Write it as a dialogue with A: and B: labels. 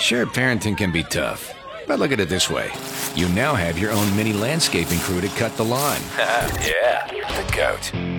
A: Sure, parenting can be tough, but look at it this way. You now have your own mini landscaping crew to cut the lawn.
B: Yeah, the goat.